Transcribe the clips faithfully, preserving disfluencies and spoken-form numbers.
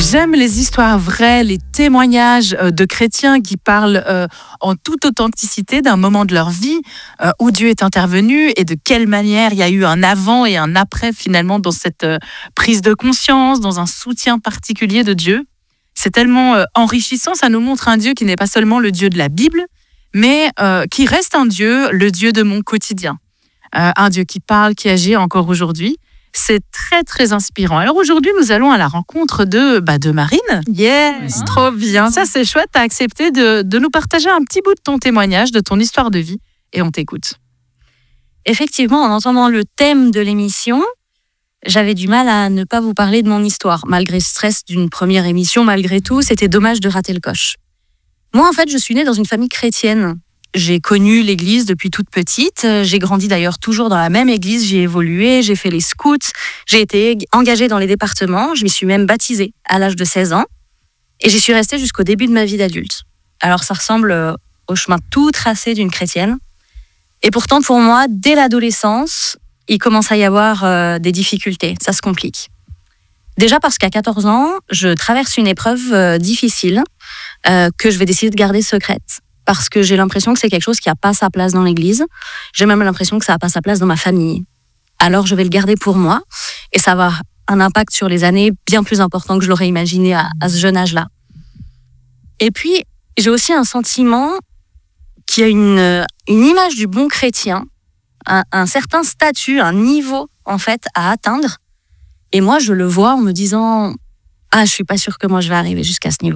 J'aime les histoires vraies, les témoignages de chrétiens qui parlent euh, en toute authenticité d'un moment de leur vie euh, où Dieu est intervenu et de quelle manière il y a eu un avant et un après finalement dans cette euh, prise de conscience, dans un soutien particulier de Dieu. C'est tellement euh, enrichissant, ça nous montre un Dieu qui n'est pas seulement le Dieu de la Bible, mais euh, qui reste un Dieu, le Dieu de mon quotidien. Euh, un Dieu qui parle, qui agit encore aujourd'hui. C'est très, très inspirant. Alors aujourd'hui, nous allons à la rencontre de, bah, de Marine. Yes, ah. Trop bien. Ça, c'est chouette. Tu as accepté de, de nous partager un petit bout de ton témoignage, de ton histoire de vie. Et on t'écoute. Effectivement, en entendant le thème de l'émission, j'avais du mal à ne pas vous parler de mon histoire. Malgré le stress d'une première émission, malgré tout, c'était dommage de rater le coche. Moi, en fait, je suis née dans une famille chrétienne. J'ai connu l'église depuis toute petite. J'ai grandi d'ailleurs toujours dans la même église. J'ai évolué, j'ai fait les scouts. J'ai été engagée dans les départements. Je m'y suis même baptisée à l'âge de seize ans. Et j'y suis restée jusqu'au début de ma vie d'adulte. Alors ça ressemble au chemin tout tracé d'une chrétienne. Et pourtant, pour moi, dès l'adolescence, il commence à y avoir euh, des difficultés. Ça se complique. Déjà parce qu'à quatorze ans, je traverse une épreuve euh, difficile euh, que je vais décider de garder secrète. Parce que j'ai l'impression que c'est quelque chose qui n'a pas sa place dans l'église. J'ai même l'impression que ça n'a pas sa place dans ma famille. Alors je vais le garder pour moi et ça va avoir un impact sur les années bien plus important que je l'aurais imaginé à, à ce jeune âge-là. Et puis, j'ai aussi un sentiment qu'il y a une, une image du bon chrétien, un, un certain statut, un niveau en fait à atteindre. Et moi, je le vois en me disant « Ah, je ne suis pas sûre que moi je vais arriver jusqu'à ce niveau-là ».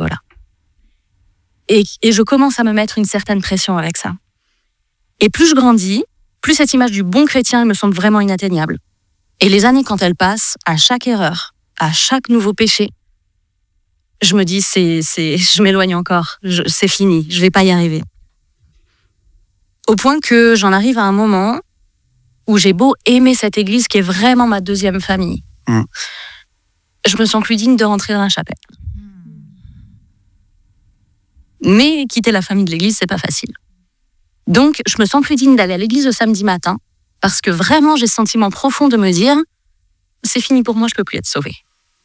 Et, et je commence à me mettre une certaine pression avec ça. Et plus je grandis, plus cette image du bon chrétien me semble vraiment inatteignable. Et les années, quand elles passent, à chaque erreur, à chaque nouveau péché, je me dis, c'est, c'est, je m'éloigne encore, je, c'est fini, je vais pas y arriver. Au point que j'en arrive à un moment où j'ai beau aimer cette église qui est vraiment ma deuxième famille. Mmh. Je me sens plus digne de rentrer dans la chapelle. Mais quitter la famille de l'église, c'est pas facile. Donc, je me sens plus digne d'aller à l'église le samedi matin parce que vraiment, j'ai ce sentiment profond de me dire c'est fini pour moi, je peux plus être sauvée.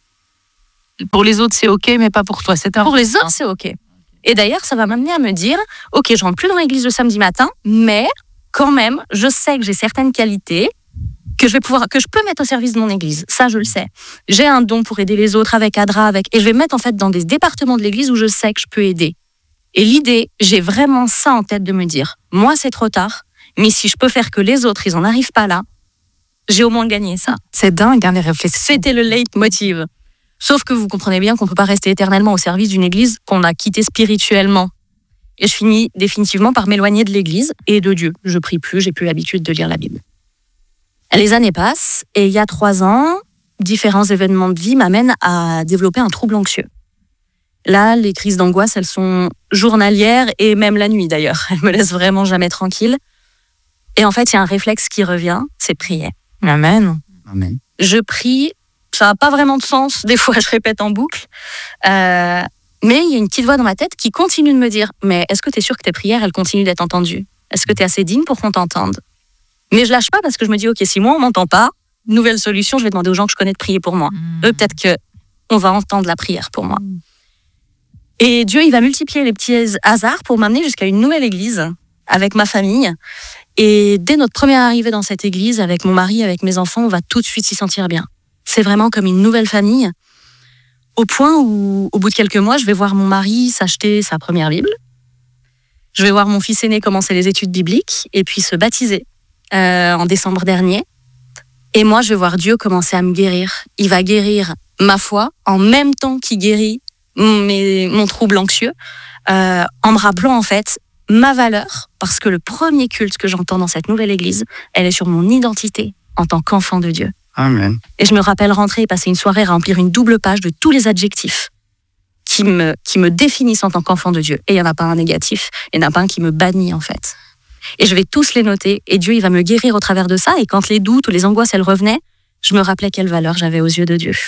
Pour les autres, c'est OK, mais pas pour toi. C'est un... Pour les autres, c'est OK. Et d'ailleurs, ça va m'amener à me dire OK, je rentre plus dans l'église le samedi matin, mais quand même, je sais que j'ai certaines qualités que je vais pouvoir, que je peux mettre au service de mon église. Ça, je le sais. J'ai un don pour aider les autres avec Adra, avec, et je vais me mettre en fait dans des départements de l'église où je sais que je peux aider. Et l'idée, j'ai vraiment ça en tête de me dire, moi c'est trop tard, mais si je peux faire que les autres, ils en arrivent pas là, j'ai au moins gagné ça. C'est dingue, hein, les réflexions. C'était le leitmotiv. Sauf que vous comprenez bien qu'on peut pas rester éternellement au service d'une église qu'on a quittée spirituellement. Et je finis définitivement par m'éloigner de l'église et de Dieu. Je prie plus, j'ai plus l'habitude de lire la Bible. Les années passent et il y a trois ans, différents événements de vie m'amènent à développer un trouble anxieux. Là, les crises d'angoisse, elles sont journalières et même la nuit d'ailleurs. Elles me laissent vraiment jamais tranquille. Et en fait, il y a un réflexe qui revient, c'est prier. Amen. Amen. Je prie, ça n'a pas vraiment de sens. Des fois, je répète en boucle. Euh, mais il y a une petite voix dans ma tête qui continue de me dire « Mais est-ce que tu es sûr que tes prières, elles continuent d'être entendues ? Est-ce que tu es assez digne pour qu'on t'entende ?» Mais je lâche pas parce que je me dis « Ok, si moi, on m'entend pas, nouvelle solution, je vais demander aux gens que je connais de prier pour moi. Mmh. Eux, peut-être qu'on va entendre la prière pour moi. Mmh. » Et Dieu, il va multiplier les petits hasards pour m'amener jusqu'à une nouvelle église avec ma famille. Et dès notre première arrivée dans cette église, avec mon mari, avec mes enfants, on va tout de suite s'y sentir bien. C'est vraiment comme une nouvelle famille, au point où, au bout de quelques mois, je vais voir mon mari s'acheter sa première Bible. Je vais voir mon fils aîné commencer les études bibliques et puis se baptiser euh, en décembre dernier. Et moi, je vais voir Dieu commencer à me guérir. Il va guérir ma foi en même temps qu'il guérit Mes, mon trouble anxieux, euh, en me rappelant en fait ma valeur, parce que le premier culte que j'entends dans cette nouvelle église, elle est sur mon identité en tant qu'enfant de Dieu. Amen. Et je me rappelle rentrer et passer une soirée à remplir une double page de tous les adjectifs qui me, qui me définissent en tant qu'enfant de Dieu. Et il n'y en a pas un négatif, il n'y en a pas un qui me bannit en fait. Et je vais tous les noter, et Dieu il va me guérir au travers de ça, et quand les doutes ou les angoisses elles revenaient, je me rappelais quelle valeur j'avais aux yeux de Dieu.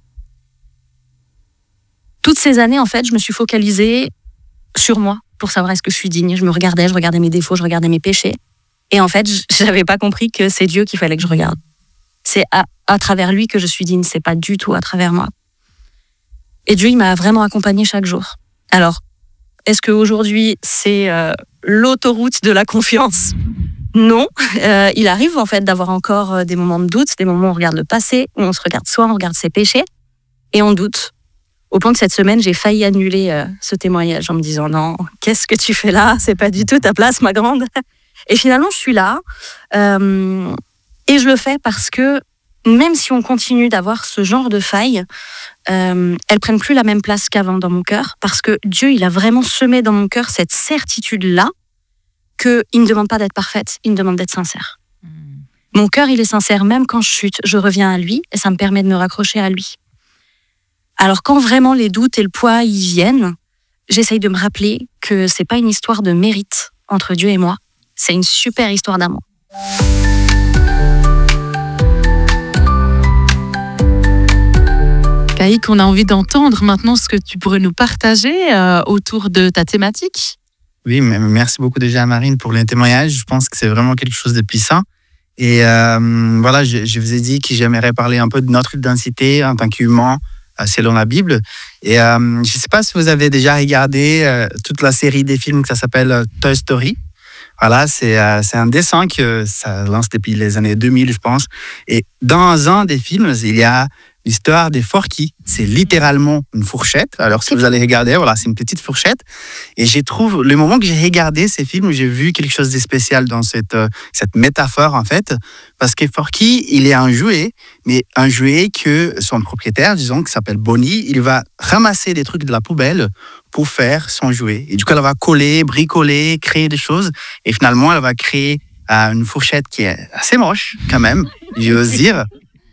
Toutes ces années, en fait, je me suis focalisée sur moi pour savoir est-ce que je suis digne. Je me regardais, je regardais mes défauts, je regardais mes péchés. Et en fait, je n'avais pas compris que c'est Dieu qu'il fallait que je regarde. C'est à, à travers lui que je suis digne, c'est pas du tout à travers moi. Et Dieu, il m'a vraiment accompagnée chaque jour. Alors, est-ce qu'aujourd'hui, c'est euh, l'autoroute de la confiance ? Non. Euh, il arrive en fait d'avoir encore des moments de doute, des moments où on regarde le passé, où on se regarde soi, on regarde ses péchés, et on doute. Au point que cette semaine, j'ai failli annuler euh, ce témoignage en me disant « Non, qu'est-ce que tu fais là ? C'est pas du tout ta place, ma grande !» Et finalement, je suis là, euh, et je le fais parce que même si on continue d'avoir ce genre de failles, euh, elles prennent plus la même place qu'avant dans mon cœur, parce que Dieu, il a vraiment semé dans mon cœur cette certitude-là qu'il ne me demande pas d'être parfaite, il me demande d'être sincère. Mmh. Mon cœur, il est sincère, même quand je chute, je reviens à lui, et ça me permet de me raccrocher à lui. Alors quand vraiment les doutes et le poids y viennent, j'essaye de me rappeler que c'est pas une histoire de mérite entre Dieu et moi, c'est une super histoire d'amour. Caïque, on a envie d'entendre maintenant ce que tu pourrais nous partager euh, autour de ta thématique. Oui, merci beaucoup déjà à Marine pour le témoignage. Je pense que c'est vraiment quelque chose de puissant. Et euh, voilà, je, je vous ai dit que j'aimerais parler un peu de notre identité en tant qu'humain euh, selon la Bible. Et euh, je ne sais pas si vous avez déjà regardé euh, toute la série des films que ça s'appelle Toy Story. Voilà, c'est, euh, c'est un dessin que ça lance depuis les années deux mille, je pense. Et dans un des films, il y a l'histoire des Forky. C'est littéralement une fourchette. Alors, si vous allez regarder, voilà, c'est une petite fourchette. Et je trouve, le moment que j'ai regardé ces films, j'ai vu quelque chose de spécial dans cette, euh, cette métaphore, en fait. Parce que Forky, il est un jouet, mais un jouet que son propriétaire, disons, qui s'appelle Bonnie, il va ramasser des trucs de la poubelle pour faire son jouet. Et du coup, elle va coller, bricoler, créer des choses. Et finalement, elle va créer euh, une fourchette qui est assez moche, quand même, j'ose dire.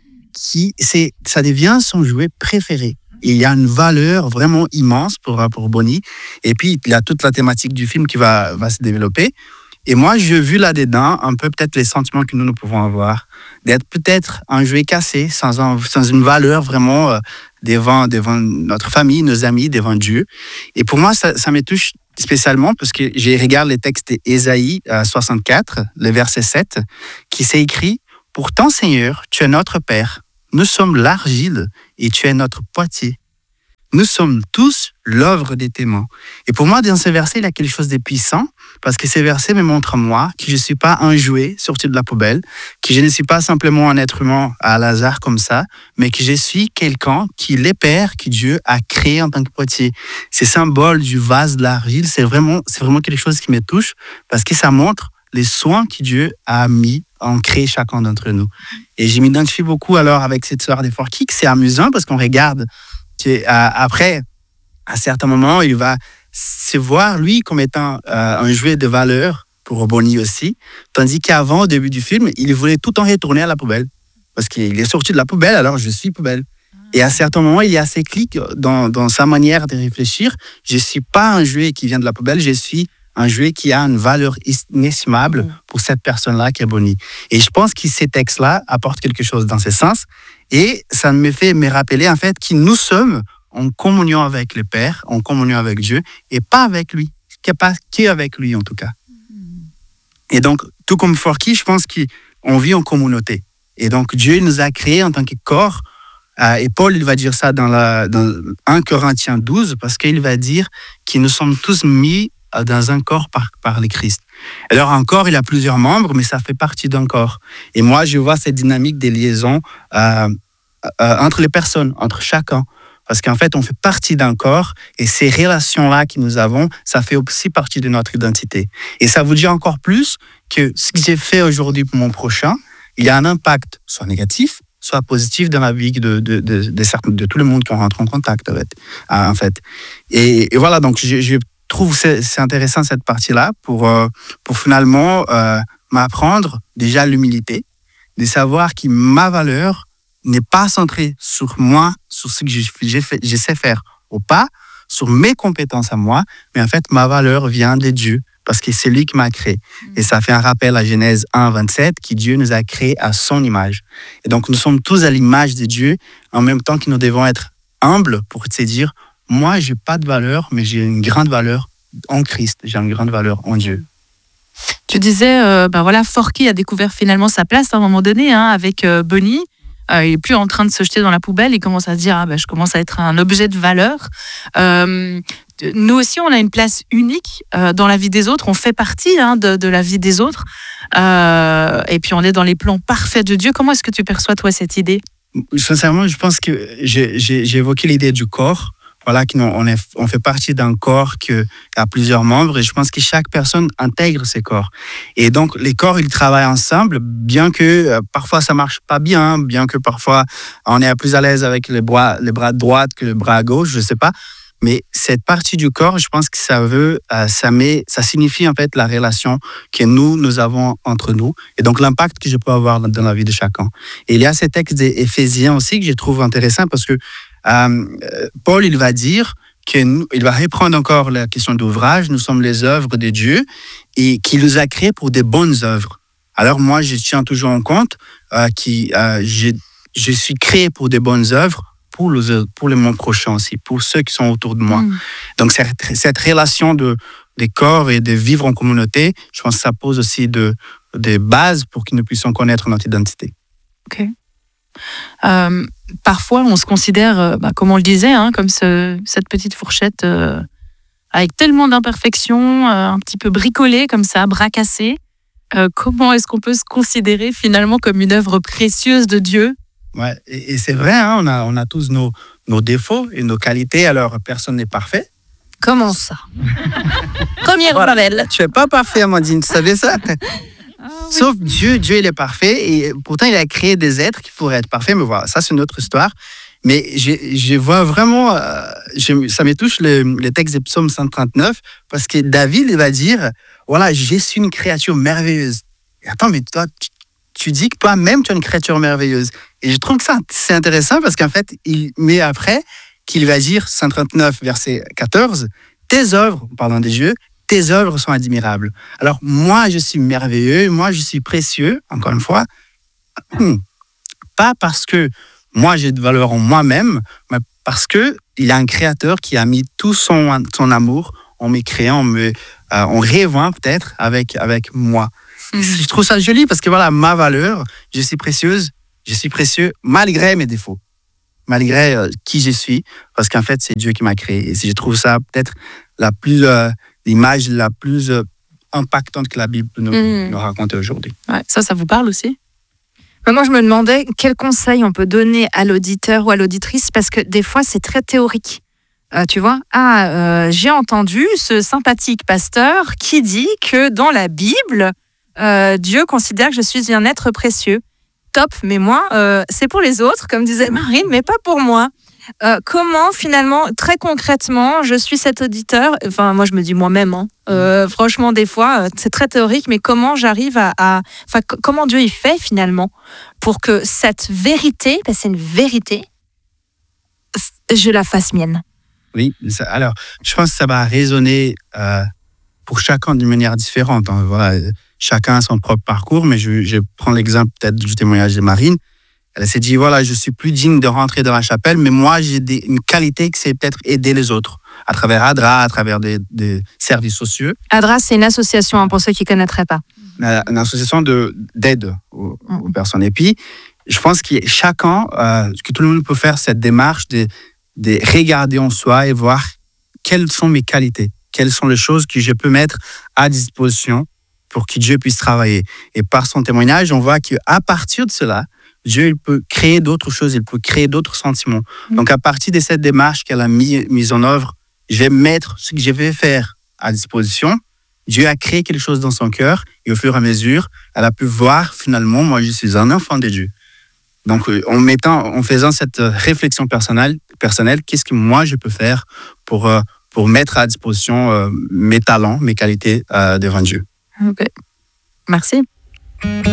Qui, c'est, ça devient son jouet préféré. Et il y a une valeur vraiment immense pour, pour Bonnie. Et puis, il y a toute la thématique du film qui va, va se développer. Et moi, j'ai vu là-dedans un peu peut-être les sentiments que nous, nous pouvons avoir. D'être peut-être un jouet cassé, sans, un, sans une valeur vraiment euh, devant, devant notre famille, nos amis, devant Dieu. Et pour moi, ça, ça me touche spécialement parce que je regarde les textes d'Ésaïe euh, soixante-quatre, le verset sept, qui s'est écrit « Pourtant, Seigneur, tu es notre Père. Nous sommes l'argile et tu es notre potier. Nous sommes tous l'œuvre de tes mains. » Et pour moi, dans ce verset, il y a quelque chose de puissant parce que ce verset me montre à moi que je ne suis pas un jouet sorti de la poubelle, que je ne suis pas simplement un être humain à hasard comme ça, mais que je suis quelqu'un qui est Père, que Dieu a créé en tant que potier. Ce symbole du vase de l'argile, c'est vraiment, c'est vraiment quelque chose qui me touche parce que ça montre les soins que Dieu a mis en créer chacun d'entre nous. Et je m'identifie beaucoup alors avec cette histoire des Forky, que c'est amusant parce qu'on regarde que, euh, après, à certains moments, il va se voir, lui, comme étant euh, un jouet de valeur pour Bonnie aussi, tandis qu'avant, au début du film, il voulait tout le temps retourner à la poubelle. Parce qu'il est sorti de la poubelle, alors je suis poubelle. Et à certains moments, il y a ces clics dans, dans sa manière de réfléchir. Je ne suis pas un jouet qui vient de la poubelle, je suis un jouet qui a une valeur inestimable pour cette personne-là qui est Bonnie. Et je pense que ces textes-là apportent quelque chose dans ce sens. Et ça me fait me rappeler en fait que nous sommes en communion avec le Père, en communion avec Dieu, et pas avec lui, pas qu'avec lui en tout cas. Et donc, tout comme Forky, je pense qu'on vit en communauté. Et donc, Dieu nous a créés en tant que corps. Et Paul, il va dire ça dans, la, dans un Corinthiens douze, parce qu'il va dire que nous sommes tous mis dans un corps par, par le Christ. Alors un corps, il a plusieurs membres, mais ça fait partie d'un corps. Et moi, je vois cette dynamique des liaisons euh, euh, entre les personnes, entre chacun. Parce qu'en fait, on fait partie d'un corps et ces relations-là que nous avons, ça fait aussi partie de notre identité. Et ça vous dit encore plus que ce que j'ai fait aujourd'hui pour mon prochain, il y a un impact, soit négatif, soit positif dans la vie de, de, de, de, certains, de tout le monde qui rentre en contact avec, en fait. Et, et voilà, donc je, je Je trouve que c'est, c'est intéressant cette partie-là pour, euh, pour finalement euh, m'apprendre déjà l'humilité, de savoir que ma valeur n'est pas centrée sur moi, sur ce que je, j'ai fait, je sais faire ou pas, sur mes compétences à moi, mais en fait, ma valeur vient de Dieu parce que c'est lui qui m'a créé. Et ça fait un rappel à Genèse un, vingt-sept, que Dieu nous a créés à son image. Et donc, nous sommes tous à l'image de Dieu, en même temps que nous devons être humbles pour se dire, moi, je n'ai pas de valeur, mais j'ai une grande valeur en Christ. J'ai une grande valeur en Dieu. Tu disais, euh, ben voilà, Forky a découvert finalement sa place à un moment donné hein, avec euh, Bonnie. Euh, il est plus en train de se jeter dans la poubelle. Il commence à se dire ah ben je commence à être un objet de valeur. Euh, nous aussi on a une place unique euh, dans la vie des autres. On fait partie hein, de, de la vie des autres. Euh, et puis on est dans les plans parfaits de Dieu. Comment est-ce que tu perçois toi cette idée? Sincèrement, je pense que j'ai, j'ai, j'ai évoqué l'idée du corps. Voilà, qu'on est, on fait partie d'un corps qui a plusieurs membres et je pense que chaque personne intègre ses corps. Et donc, les corps, ils travaillent ensemble, bien que euh, parfois ça marche pas bien, bien que parfois on est plus à l'aise avec les bras, les bras de droite que le bras à gauche, je sais pas. Mais cette partie du corps, je pense que ça veut, euh, ça met, ça signifie en fait la relation que nous, nous avons entre nous et donc l'impact que je peux avoir dans la vie de chacun. Et il y a ces textes d'Éphésiens aussi que je trouve intéressant parce que Euh, Paul, il va dire qu'il va reprendre encore la question d'ouvrage. Nous sommes les œuvres de Dieu et qu'il nous a créés pour des bonnes œuvres. Alors moi, je tiens toujours en compte euh, que euh, je, je suis créé pour des bonnes œuvres pour le, pour le monde prochain aussi, pour ceux qui sont autour de moi. Mmh. Donc cette, cette relation de, des corps et de vivre en communauté, je pense que ça pose aussi de, des bases pour que nous puissions connaître notre identité. Ok. Euh, parfois, on se considère, euh, bah, comme on le disait, hein, comme ce, cette petite fourchette euh, avec tellement d'imperfections, euh, un petit peu bricolée comme ça, bras cassés. Euh, comment est-ce qu'on peut se considérer finalement comme une œuvre précieuse de Dieu? Ouais, et, et c'est vrai, hein, on a, on a tous nos, nos défauts et nos qualités, alors personne n'est parfait. Comment ça? Première voilà. Noël. Tu n'es pas parfait, Amandine, tu savais ça? Ah, oui. Sauf Dieu, Dieu il est parfait et pourtant il a créé des êtres qui pourraient être parfaits, mais voilà, ça c'est une autre histoire. Mais je, je vois vraiment, euh, je, ça me touche le, le texte de Psaume cent trente-neuf parce que David il va dire, voilà, je suis une créature merveilleuse. Et attends, mais toi, tu, tu dis que toi-même tu es une créature merveilleuse. Et je trouve que ça c'est intéressant parce qu'en fait, il met après qu'il va dire, cent trente-neuf verset quatorze, tes œuvres, en parlant des dieux, tes œuvres sont admirables. Alors, moi, je suis merveilleux, moi, je suis précieux, encore une fois, pas parce que moi, j'ai de valeur en moi-même, mais parce qu'il y a un créateur qui a mis tout son, son amour en me créant, en, me, euh, en rêvant peut-être avec, avec moi. Mmh. Je trouve ça joli parce que voilà, ma valeur, je suis précieuse, je suis précieux malgré mes défauts, malgré euh, qui je suis, parce qu'en fait, c'est Dieu qui m'a créé. Et je trouve ça peut-être la plus... Euh, l'image la plus euh, impactante que la Bible peut nous, mmh. nous raconter aujourd'hui. Ouais, ça, ça vous parle aussi? Moi, je me demandais quel conseil on peut donner à l'auditeur ou à l'auditrice, parce que des fois, c'est très théorique. Euh, tu vois, ah, euh, j'ai entendu ce sympathique pasteur qui dit que dans la Bible, euh, Dieu considère que je suis un être précieux. Top, mais moi, euh, c'est pour les autres, comme disait Marine, mais pas pour moi. Euh, comment finalement, très concrètement, je suis cet auditeur, enfin moi je me dis moi-même, hein, euh, franchement des fois c'est très théorique, mais comment j'arrive à, à enfin c- comment Dieu il fait finalement pour que cette vérité, parce que c'est une vérité, je la fasse mienne. Oui, ça, alors je pense que ça va résonner euh, pour chacun d'une manière différente. Hein, voilà, chacun a son propre parcours, mais je, je prends l'exemple peut-être du témoignage de Marine. Elle s'est dit, voilà, je suis plus digne de rentrer dans la chapelle, mais moi, j'ai des, une qualité que c'est peut-être aider les autres, à travers ADRA, à travers des, des services sociaux. ADRA, c'est une association, hein, pour ceux qui ne connaîtraient pas. Une association de, d'aide aux, aux personnes. Et puis, je pense que chacun, euh, que tout le monde peut faire cette démarche de, de regarder en soi et voir quelles sont mes qualités, quelles sont les choses que je peux mettre à disposition pour que Dieu puisse travailler. Et par son témoignage, on voit qu'à partir de cela, Dieu il peut créer d'autres choses, il peut créer d'autres sentiments. Mmh. Donc, à partir de cette démarche qu'elle a mis, mise en œuvre, je vais mettre ce que je vais faire à disposition. Dieu a créé quelque chose dans son cœur et au fur et à mesure, elle a pu voir finalement, moi, je suis un enfant de Dieu. Donc, en, mettant, en faisant cette réflexion personnelle, personnelle qu'est-ce que moi, je peux faire pour, pour mettre à disposition euh, mes talents, mes qualités euh, devant Dieu. Ok. Merci.